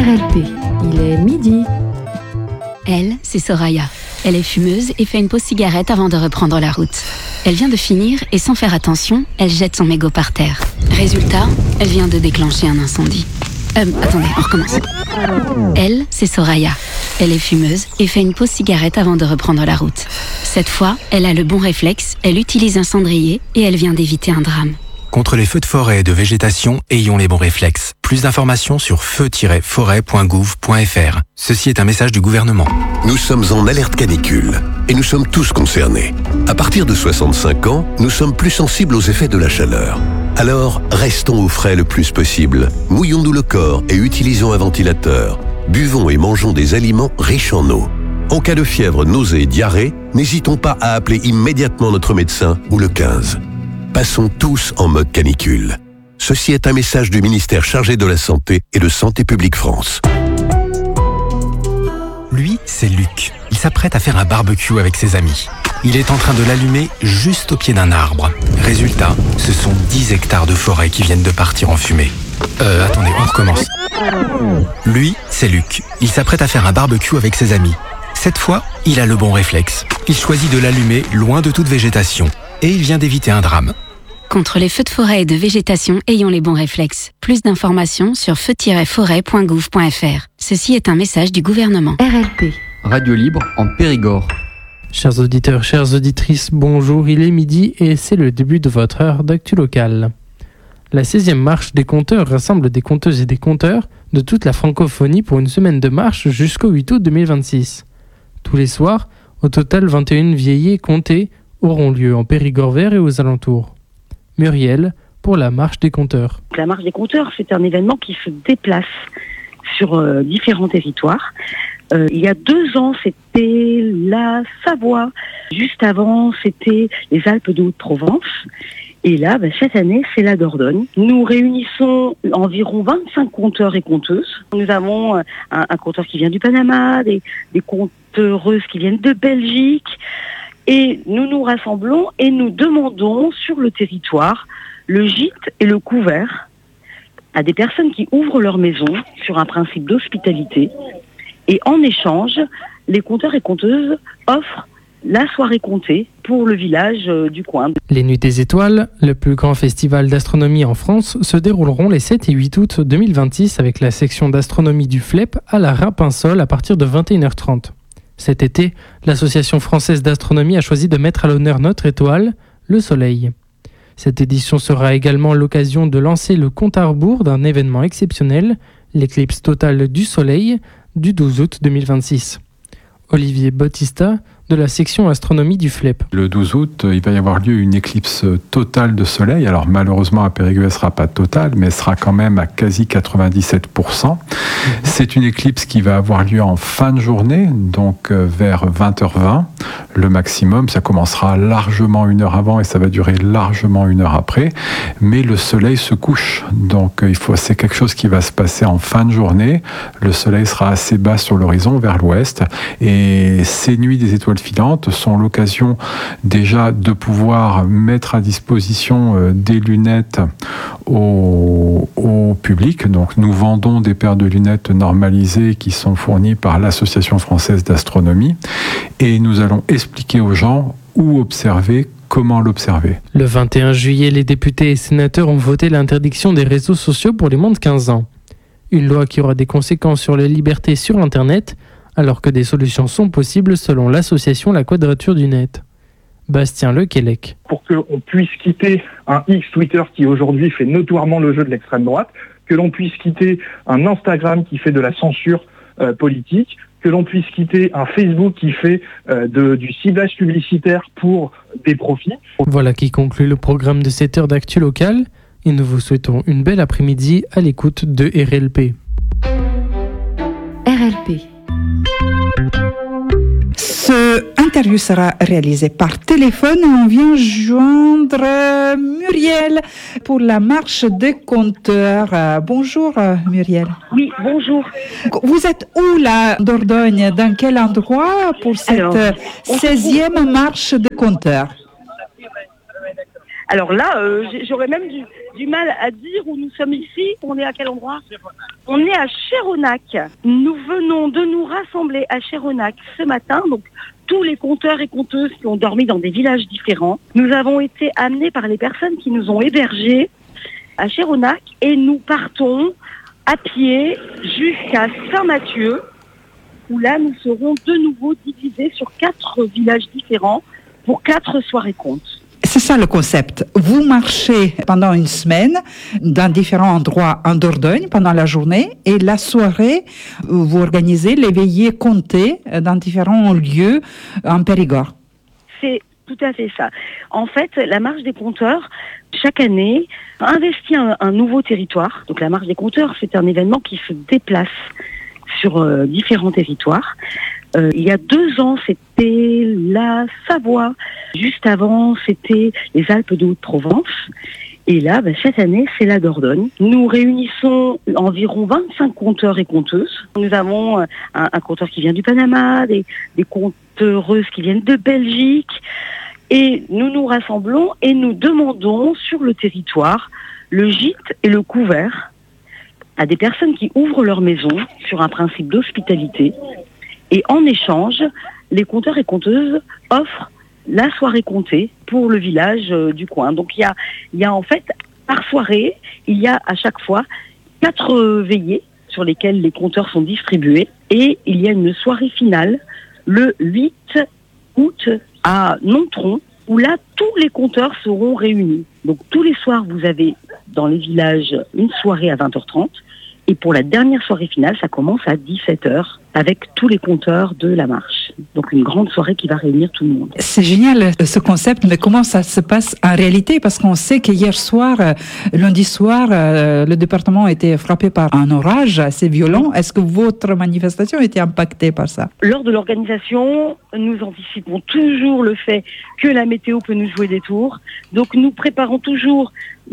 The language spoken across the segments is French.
RLP, il est midi. Elle, c'est Soraya. Elle est fumeuse et fait une pause cigarette avant de reprendre la route. Elle vient de finir et sans faire attention, elle jette son mégot par terre. Résultat, elle vient de déclencher un incendie. Attendez, on recommence. Elle, c'est Soraya. Elle est fumeuse et fait une pause cigarette avant de reprendre la route. Cette fois, elle a le bon réflexe, elle utilise un cendrier et elle vient d'éviter un drame. Contre les feux de forêt et de végétation, ayons les bons réflexes. Plus d'informations sur feu-forêt.gouv.fr. Ceci est un message du gouvernement. Nous sommes en alerte canicule et nous sommes tous concernés. À partir de 65 ans, nous sommes plus sensibles aux effets de la chaleur. Alors, restons au frais le plus possible. Mouillons-nous le corps et utilisons un ventilateur. Buvons et mangeons des aliments riches en eau. En cas de fièvre, nausée et diarrhée, n'hésitons pas à appeler immédiatement notre médecin ou le 15. Passons tous en mode canicule. Ceci est un message du ministère chargé de la Santé et de Santé publique France. Lui, c'est Luc. Il s'apprête à faire un barbecue avec ses amis. Il est en train de l'allumer juste au pied d'un arbre. Résultat, ce sont 10 hectares de forêt qui viennent de partir en fumée. Attendez, on recommence. Lui, c'est Luc. Il s'apprête à faire un barbecue avec ses amis. Cette fois, il a le bon réflexe. Il choisit de l'allumer loin de toute végétation. Et il vient d'éviter un drame. Contre les feux de forêt et de végétation, ayons les bons réflexes. Plus d'informations sur feu-forêt.gouv.fr. Ceci est un message du gouvernement. RLP. Radio libre en Périgord. Chers auditeurs, chères auditrices, bonjour, il est midi et c'est le début de votre heure d'actu locale. La 16e marche des conteurs rassemble des conteuses et des conteurs de toute la francophonie pour une semaine de marche jusqu'au 8 août 2026. Tous les soirs, au total 21 veillées comptées auront lieu en Périgord vert et aux alentours. Muriel, pour la marche des conteurs. La marche des conteurs, c'est un événement qui se déplace sur différents territoires. Il y a 2 ans, c'était la Savoie. Juste avant, c'était les Alpes de Haute-Provence. Et là, cette année, c'est la Dordogne. Nous réunissons environ 25 conteurs et conteuses. Nous avons un conteur qui vient du Panama, des conteuses qui viennent de Belgique. Et nous nous rassemblons et nous demandons sur le territoire le gîte et le couvert à des personnes qui ouvrent leur maison sur un principe d'hospitalité. Et en échange, les conteurs et conteuses offrent la soirée comptée pour le village du coin. Les Nuits des Étoiles, le plus grand festival d'astronomie en France, se dérouleront les 7 et 8 août 2026 avec la section d'astronomie du FLEP à la Rapinsol à partir de 21h30. Cet été, l'Association française d'astronomie a choisi de mettre à l'honneur notre étoile, le Soleil. Cette édition sera également l'occasion de lancer le compte à rebours d'un événement exceptionnel, l'éclipse totale du Soleil, du 12 août 2026. Olivier Bautista, de la section astronomie du FLEP. Le 12 août, il va y avoir lieu une éclipse totale de soleil. Alors malheureusement à Périgueux, elle ne sera pas totale, mais elle sera quand même à quasi 97%. C'est une éclipse qui va avoir lieu en fin de journée, donc vers 20h20. Le maximum, ça commencera largement 1 heure avant et ça va durer largement 1 heure après. Mais le soleil se couche, donc c'est quelque chose qui va se passer en fin de journée. Le soleil sera assez bas sur l'horizon, vers l'ouest. Et ces nuits des étoiles filantes sont l'occasion déjà de pouvoir mettre à disposition des lunettes au public. Donc nous vendons des paires de lunettes normalisées qui sont fournies par l'Association française d'astronomie et nous allons expliquer aux gens où observer, comment l'observer. Le 21 juillet, les députés et sénateurs ont voté l'interdiction des réseaux sociaux pour les moins de 15 ans. Une loi qui aura des conséquences sur les libertés sur Internet, alors que des solutions sont possibles selon l'association La Quadrature du Net. Bastien Lequelec. Pour qu'on puisse quitter un X Twitter qui aujourd'hui fait notoirement le jeu de l'extrême droite, que l'on puisse quitter un Instagram qui fait de la censure politique, que l'on puisse quitter un Facebook qui fait du ciblage publicitaire pour des profits. Voilà qui conclut le programme de cette heure d'actu locale et nous vous souhaitons une belle après-midi à l'écoute de RLP. RLP. Cette interview sera réalisée par téléphone. On vient joindre Muriel pour la marche des compteurs. Bonjour Muriel. Oui, bonjour. Vous êtes où là, Dordogne? Dans quel endroit pour cette 16e marche des compteurs? Alors là, j'aurais même du mal à dire où nous sommes ici. On est à quel endroit ? On est à Chéronnac. Nous venons de nous rassembler à Chéronnac ce matin. Donc, tous les conteurs et conteuses qui ont dormi dans des villages différents. Nous avons été amenés par les personnes qui nous ont hébergés à Chéronnac et nous partons à pied jusqu'à Saint-Mathieu, où là nous serons de nouveau divisés sur 4 villages différents pour 4 soirées contes. C'est ça le concept. Vous marchez pendant une semaine dans différents endroits en Dordogne pendant la journée et la soirée, vous organisez les veillées comptées dans différents lieux en Périgord. C'est tout à fait ça. En fait, la Marche des Conteurs, chaque année, investit un nouveau territoire. Donc la Marche des Conteurs, c'est un événement qui se déplace sur différents territoires. Il y a 2 ans, c'était la Savoie. Juste avant, c'était les Alpes de Haute-Provence. Et là, cette année, c'est la Dordogne. Nous réunissons environ 25 conteurs et conteuses. Nous avons un conteur qui vient du Panama, des conteuses qui viennent de Belgique. Et nous nous rassemblons et nous demandons sur le territoire le gîte et le couvert à des personnes qui ouvrent leur maison sur un principe d'hospitalité. Et en échange, les conteurs et conteuses offrent la soirée comptée pour le village du coin. Donc il y a en fait, par soirée, il y a à chaque fois 4 veillées sur lesquelles les compteurs sont distribués. Et il y a une soirée finale le 8 août à Nontron, où là, tous les compteurs seront réunis. Donc tous les soirs, vous avez dans les villages une soirée à 20h30. Et pour la dernière soirée finale, ça commence à 17h avec tous les compteurs de la marche. Donc une grande soirée qui va réunir tout le monde. C'est génial ce concept, mais comment ça se passe en réalité ? Parce qu'on sait qu'hier soir, lundi soir, le département a été frappé par un orage assez violent. Est-ce que votre manifestation a été impactée par ça ? Lors de l'organisation, nous anticipons toujours le fait que la météo peut nous jouer des tours. Donc nous avons toujours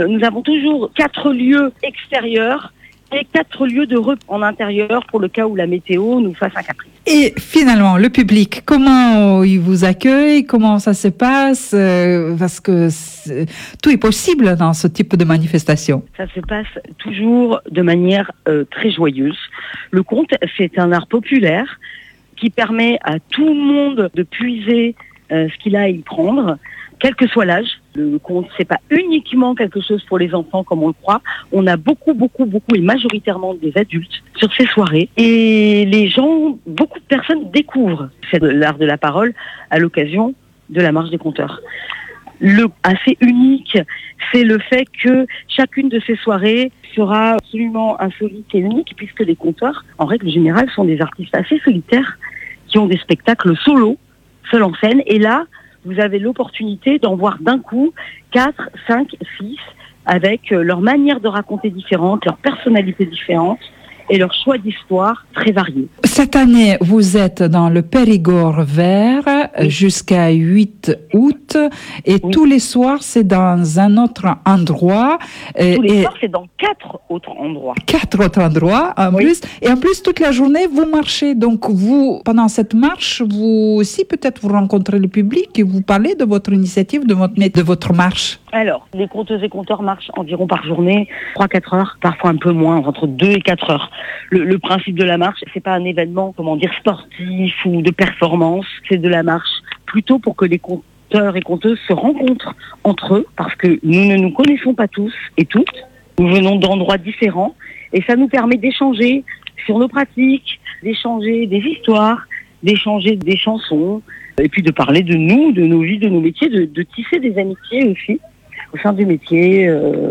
4 lieux extérieurs et 4 lieux de repos en intérieur pour le cas où la météo nous fasse un caprice. Et finalement, le public, comment il vous accueille ? Comment ça se passe ? Parce que tout est possible dans ce type de manifestation. Ça se passe toujours de manière très joyeuse. Le conte, c'est un art populaire qui permet à tout le monde de puiser ce qu'il a à y prendre, quel que soit l'âge. Le conte, c'est pas uniquement quelque chose pour les enfants comme on le croit. On a beaucoup et majoritairement des adultes sur ces soirées. Et les gens, beaucoup de personnes découvrent l'art de la parole à l'occasion de la Marche des Conteurs. Le assez unique, c'est le fait que chacune de ces soirées sera absolument insolite et unique, puisque les conteurs, en règle générale, sont des artistes assez solitaires qui ont des spectacles solo, seuls en scène. Et là, vous avez l'opportunité d'en voir d'un coup 4, 5, 6, avec leur manière de raconter différente, leur personnalité différente et leur choix d'histoire très variés. Cette année, vous êtes dans le Périgord vert jusqu'à 8 août et tous les soirs, c'est dans un autre endroit. Tous les soirs, c'est dans 4 autres endroits. 4 autres endroits en plus. Et en plus, toute la journée, vous marchez. Donc, vous, pendant cette marche, vous aussi, peut-être, vous rencontrez le public et vous parlez de votre initiative, de votre marche. Alors, les conteuses et conteurs marchent environ par journée, 3-4 heures, parfois un peu moins, entre 2 et 4 heures. Le principe de la marche, c'est pas un événement, sportif ou de performance, c'est de la marche plutôt pour que les conteurs et conteuses se rencontrent entre eux, parce que nous ne nous connaissons pas tous et toutes, nous venons d'endroits différents, et ça nous permet d'échanger sur nos pratiques, d'échanger des histoires, d'échanger des chansons, et puis de parler de nous, de nos vies, de nos métiers, de tisser des amitiés aussi au sein du métier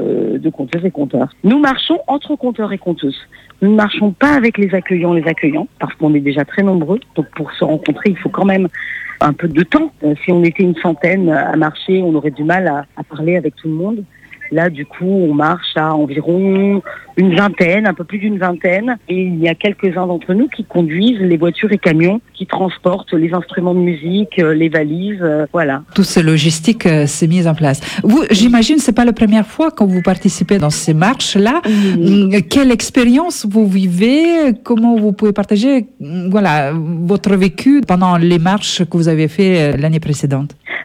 de conteuses et conteurs. Nous marchons entre conteurs et conteuses. Nous ne marchons pas avec les accueillants, parce qu'on est déjà très nombreux. Donc pour se rencontrer, il faut quand même un peu de temps. Si on était une centaine à marcher, on aurait du mal à parler avec tout le monde. Là, du coup, on marche à environ une vingtaine, un peu plus d'une vingtaine. Et il y a quelques-uns d'entre nous qui conduisent les voitures et camions, qui transportent les instruments de musique, les valises, voilà. Toute cette logistique s'est mise en place. Vous, j'imagine, c'est pas la première fois que vous participez dans ces marches-là. Quelle expérience vous vivez? Comment vous pouvez partager, votre vécu pendant les marches que vous avez fait l'année précédente?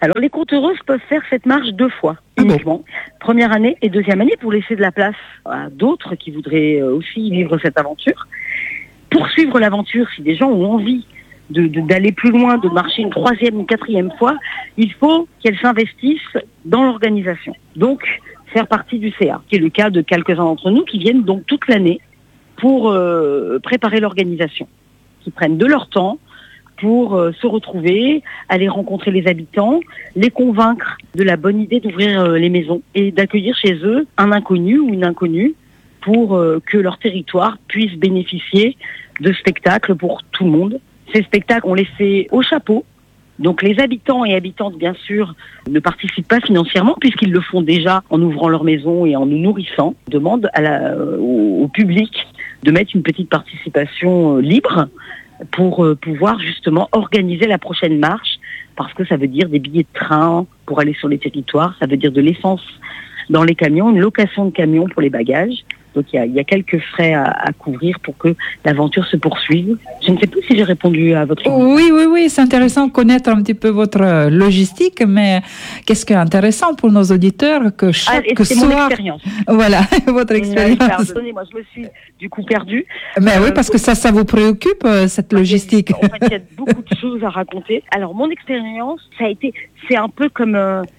Alors les compteuses peuvent faire cette marche 2 fois uniquement. Première année et deuxième année pour laisser de la place à d'autres qui voudraient aussi vivre cette aventure. Poursuivre l'aventure, si des gens ont envie d'aller plus loin, de marcher une 3e, une 4e fois, il faut qu'elles s'investissent dans l'organisation. Donc, faire partie du CA, qui est le cas de quelques-uns d'entre nous qui viennent donc toute l'année pour préparer l'organisation, qui prennent de leur temps pour se retrouver, aller rencontrer les habitants, les convaincre de la bonne idée d'ouvrir les maisons et d'accueillir chez eux un inconnu ou une inconnue pour que leur territoire puisse bénéficier de spectacles pour tout le monde. Ces spectacles, on les fait au chapeau. Donc les habitants et habitantes, bien sûr, ne participent pas financièrement puisqu'ils le font déjà en ouvrant leur maison et en nous nourrissant. Ils demandent au public de mettre une petite participation libre pour pouvoir justement organiser la prochaine marche, parce que ça veut dire des billets de train pour aller sur les territoires, ça veut dire de l'essence dans les camions, une location de camions pour les bagages. Donc il y a quelques frais à couvrir pour que l'aventure se poursuive. Je ne sais plus si j'ai répondu à votre question. Oui, c'est intéressant de connaître un petit peu votre logistique, mais qu'est-ce qui est intéressant pour nos auditeurs que chaque c'est soir... mon expérience. Voilà, votre expérience. Pardonnez-moi, je me suis du coup perdue. Mais oui, parce que ça vous préoccupe, cette logistique. En fait, il y a beaucoup de choses à raconter. Alors mon expérience, c'est un peu comme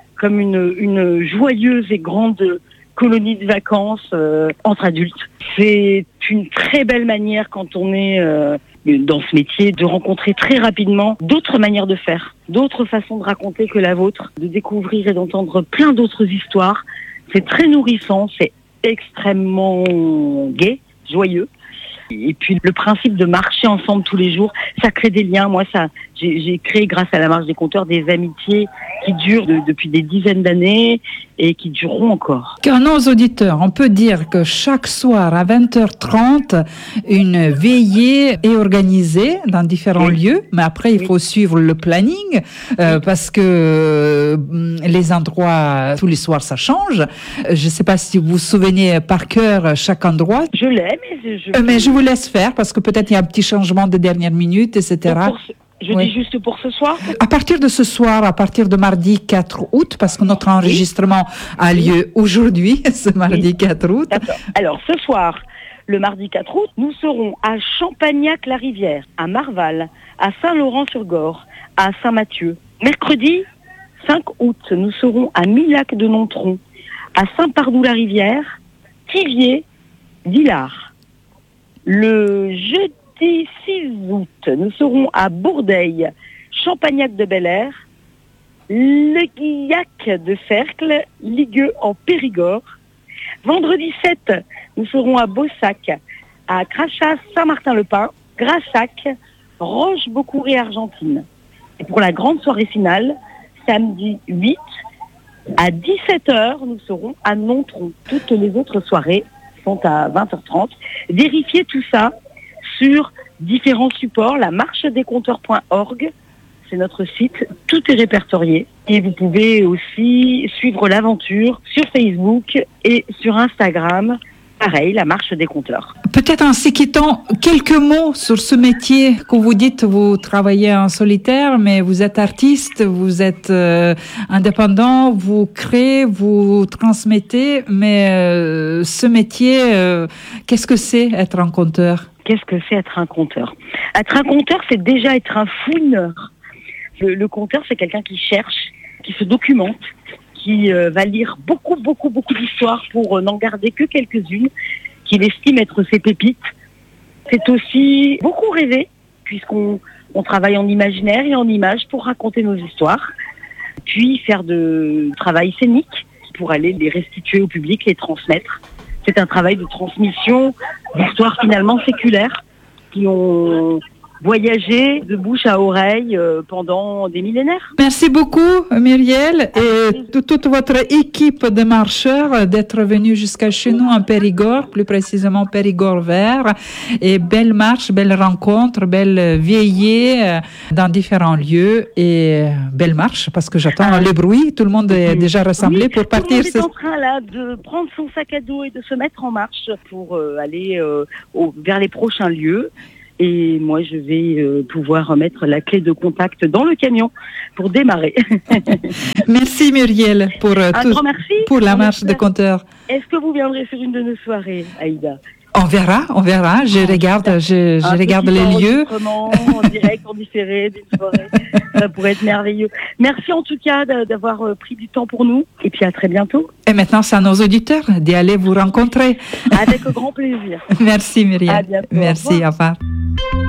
une joyeuse et grande colonie de vacances entre adultes. C'est une très belle manière quand on est dans ce métier de rencontrer très rapidement d'autres manières de faire, d'autres façons de raconter que la vôtre, de découvrir et d'entendre plein d'autres histoires. C'est très nourrissant, c'est extrêmement gai, joyeux. Et puis le principe de marcher ensemble tous les jours, ça crée des liens. Moi, j'ai créé grâce à la marche des compteurs des amitiés qui durent depuis des dizaines d'années et qui dureront encore. À nos auditeurs, on peut dire que chaque soir à 20h30, une veillée est organisée dans différents lieux, mais après il faut suivre le planning parce que les endroits, tous les soirs, ça change. Je ne sais pas si vous vous souvenez par cœur chaque endroit. Je l'ai, mais je vous laisse faire parce que peut-être il y a un petit changement de dernière minute, etc. Dis juste pour ce soir. À partir de ce soir, à partir de mardi 4 août, parce que notre enregistrement a lieu aujourd'hui, ce mardi 4 août. D'accord. Alors, ce soir, le mardi 4 août, nous serons à Champagnac-la-Rivière, à Marval, à Saint-Laurent-sur-Gorre, à Saint-Mathieu. Mercredi 5 août, nous serons à Milac-de-Nontron, à Saint-Pardoux-la-Rivière, Thiviers, Villars. Le jeudi 6 août, nous serons à Bourdeil, Champagnac-de-Bel-Air, Le Guillac de Cercle, Ligueux en Périgord. Vendredi 7, nous serons à Beausac, à Crachas, Saint-Martin-le-Pin, Grassac, Roche-Beaucourt et Argentine. Et pour la grande soirée finale, samedi 8, à 17h, nous serons à Nontron. Toutes les autres soirées sont à 20h30. Vérifiez tout ça sur différents supports, la marchedescompteurs.org, c'est notre site, tout est répertorié. Et vous pouvez aussi suivre l'aventure sur Facebook et sur Instagram, pareil, la marche des compteurs. Peut-être en s'équitant quelques mots sur ce métier que vous dites, vous travaillez en solitaire, mais vous êtes artiste, vous êtes indépendant, vous créez, vous transmettez, mais ce métier, qu'est-ce que c'est être un conteur ? Qu'est-ce que c'est être un conteur ? Être un conteur, c'est déjà être un fouineur. Le conteur, c'est quelqu'un qui cherche, qui se documente, qui va lire beaucoup d'histoires pour n'en garder que quelques-unes, qu'il estime être ses pépites. C'est aussi beaucoup rêver, puisqu'on travaille en imaginaire et en images pour raconter nos histoires, puis faire de travail scénique pour aller les restituer au public, les transmettre. C'est un travail de transmission d'histoires finalement séculaires qui ont voyagé de bouche à oreille pendant des millénaires. Merci beaucoup Muriel et toute votre équipe de marcheurs d'être venus jusqu'à chez nous en Périgord, plus précisément Périgord vert. Et belle marche, belle rencontre, belle veillée dans différents lieux et belle marche parce que j'attends le bruit. Tout le monde est déjà rassemblé pour partir. Tout le monde est en train là de prendre son sac à dos et de se mettre en marche pour aller vers les prochains lieux. Et moi, je vais pouvoir mettre la clé de contact dans le camion pour démarrer. Merci Muriel pour, grand merci. Pour la marche de compteur. Est-ce que vous viendrez sur une de nos soirées, Aïda? On verra. Je regarde les lieux. En direct, en différé, d'une soirée. Ça pourrait être merveilleux. Merci en tout cas d'avoir pris du temps pour nous. Et puis à très bientôt. Et maintenant, c'est à nos auditeurs d'y aller vous rencontrer. Avec grand plaisir. Merci Muriel. À bientôt. Merci, au revoir.